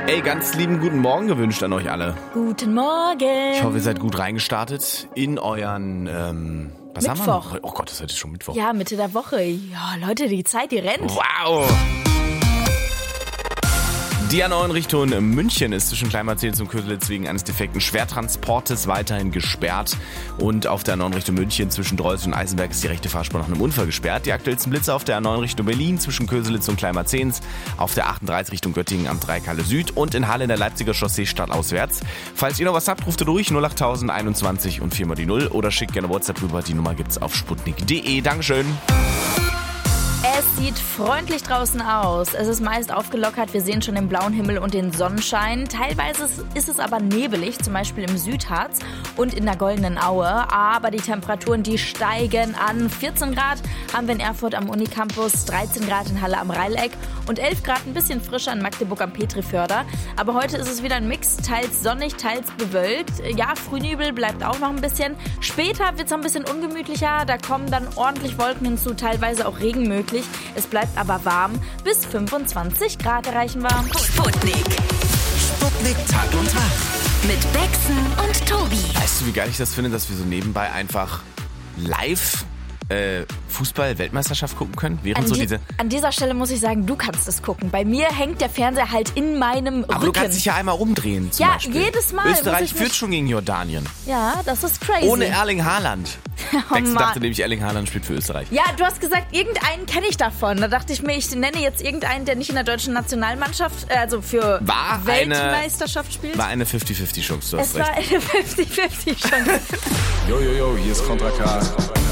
Ey, ganz lieben guten Morgen gewünscht an euch alle. Guten Morgen. Ich hoffe, ihr seid gut reingestartet in euren, was Mittwoch. haben wir? Oh Gott, das ist heute schon Mittwoch. Ja, Mitte der Woche. Ja, Leute, die Zeit, die rennt. Wow. Die A9 Richtung München ist zwischen Kleinmarzens und Köselitz wegen eines defekten Schwertransportes weiterhin gesperrt. Und auf der A9 Richtung München zwischen Dreuß und Eisenberg ist die rechte Fahrspur nach einem Unfall gesperrt. Die aktuellsten Blitze auf der A9 Richtung Berlin zwischen Köselitz und Kleinmarzens, auf der 38 Richtung Göttingen am Dreikalle Süd und in Halle in der Leipziger Chaussee stadtauswärts. Falls ihr noch was habt, ruft ihr durch 08000 21 und 4 mal die 0 oder schickt gerne WhatsApp rüber. Die Nummer gibt's auf sputnik.de. Dankeschön. Es sieht freundlich draußen aus. Es ist meist aufgelockert. Wir sehen schon den blauen Himmel und den Sonnenschein. Teilweise ist es aber nebelig, zum Beispiel im Südharz und in der Goldenen Aue. Aber die Temperaturen, die steigen an. 14 Grad haben wir in Erfurt am Unicampus, 13 Grad in Halle am Rheileck und 11 Grad ein bisschen frischer in Magdeburg am Petriförder. Aber heute ist es wieder ein Mix, teils sonnig, teils bewölkt. Ja, Frühnebel bleibt auch noch ein bisschen. Später wird es ein bisschen ungemütlicher. Da kommen dann ordentlich Wolken hinzu, teilweise auch Regen möglich. Es bleibt aber warm. Bis 25 Grad erreichen wir. Sputnik. Sputnik Tag und Tag. Mit Bexen und Tobi. Weißt du, wie geil ich das finde, dass wir so nebenbei einfach live Fußball-Weltmeisterschaft gucken können? An dieser Stelle muss ich sagen, du kannst es gucken. Bei mir hängt der Fernseher halt in meinem Rücken. Aber du kannst dich ja einmal umdrehen zum Beispiel. Jedes Mal. Österreich führt schon gegen Jordanien. Ja, das ist crazy. Ohne Erling Haaland. Bex dachte nämlich, Erling Haaland spielt für Österreich. Ja, du hast gesagt, irgendeinen kenne ich davon. Da dachte ich mir, ich nenne jetzt irgendeinen, der nicht in der deutschen Nationalmannschaft, also für Weltmeisterschaft spielt. War eine 50-50 Chance, du hast recht. Es war eine 50-50 Chance. Jojojo, hier ist Contra K.